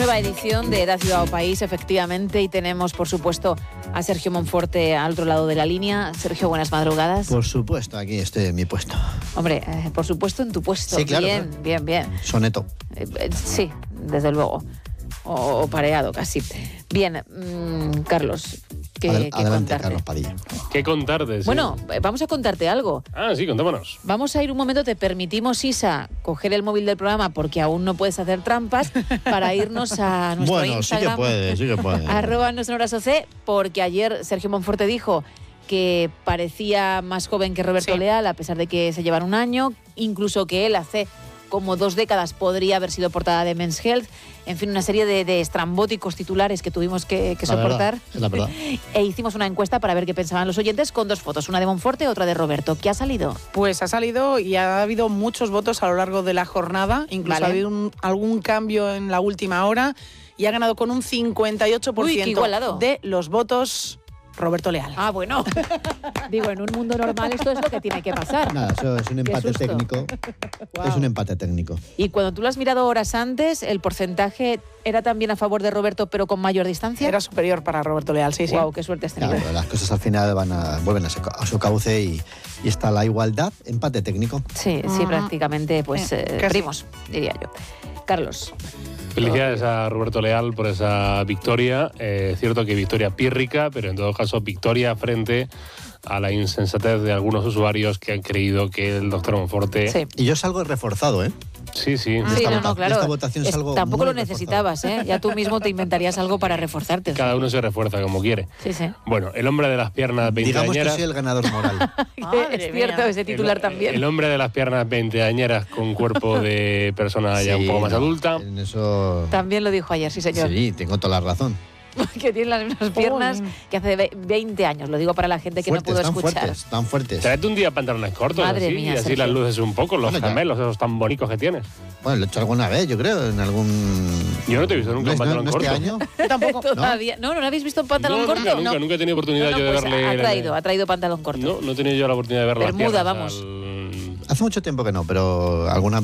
Nueva edición de Da Ciudad o País, efectivamente, y tenemos, por supuesto, a Sergio Monforte al otro lado de la línea. Sergio, buenas madrugadas. Por supuesto, aquí estoy en mi puesto. Hombre, por supuesto en tu puesto. Sí, claro. Bien, claro. bien, bien. Soneto. Sí, desde luego. O pareado casi. Bien, Carlos, ¿qué Adelante, contarte? Carlos Padilla. ¿Qué contarte? Sí. Bueno, vamos a contarte algo. Ah, sí, contámonos. Vamos a ir un momento, te permitimos, Isa, coger el móvil del programa porque aún no puedes hacer trampas para irnos a nuestro Bueno, Instagram. sí que puede. @ No Son Horas OC, porque ayer Sergio Monforte dijo que parecía más joven que Roberto Leal, a pesar de que se llevan un año, incluso que él hace como 2 décadas podría haber sido portada de Men's Health. En fin, una serie de estrambóticos titulares que tuvimos que soportar. La verdad. E hicimos una encuesta para ver qué pensaban los oyentes con 2 fotos, una de Monforte, otra de Roberto. ¿Qué ha salido? Pues ha salido y ha habido muchos votos a lo largo de la jornada. Incluso ha habido algún cambio en la última hora y ha ganado con un 58% de los votos Roberto Leal. Ah, bueno. Digo, en un mundo normal esto es lo que tiene que pasar. Nada, eso es un empate técnico. Wow. Es un empate técnico. Y cuando tú lo has mirado horas antes, ¿el porcentaje era también a favor de Roberto, pero con mayor distancia? Era superior para Roberto Leal, sí, sí. Wow, qué suerte has tenido. Claro, las cosas al final vuelven a su cauce y está la igualdad, empate técnico. Sí, prácticamente, pues primos, diría yo. Carlos. Felicidades a Roberto Leal por esa victoria. Es cierto que victoria pírrica, pero en todo caso victoria frente a la insensatez de algunos usuarios que han creído que el doctor Monforte... Sí. Y yo salgo reforzado, ¿eh? Sí. Sí, claro. Esta votación salgo tampoco muy lo necesitabas, ¿eh? Ya tú mismo te inventarías algo para reforzarte. Cada uno se refuerza como quiere. Sí. Bueno, el hombre de las piernas veinteañeras... Digamos que soy el ganador moral. Es cierto, ese titular también. El hombre de las piernas veinteañeras con cuerpo de persona ya un poco más adulta. En eso... También lo dijo ayer, sí señor. Sí, tengo toda la razón. Que tiene las mismas piernas que hace 20 años. Lo digo para la gente que fuertes, no pudo escuchar. Tan fuertes. Tráete un día pantalones cortos. Madre así, mía, y así Sergio. las luces un poco, los gemelos esos tan bonitos que tienes. Bueno, lo he hecho alguna vez, yo creo, en algún... Yo no te he visto nunca en pantalón ¿no corto. este año? Yo tampoco. Todavía. ¿No habéis visto un pantalón corto? Nunca he tenido oportunidad yo de pues verle... ha traído pantalón corto. No he tenido yo la oportunidad de verlo. Bermuda, vamos. Hace mucho tiempo que no, pero alguna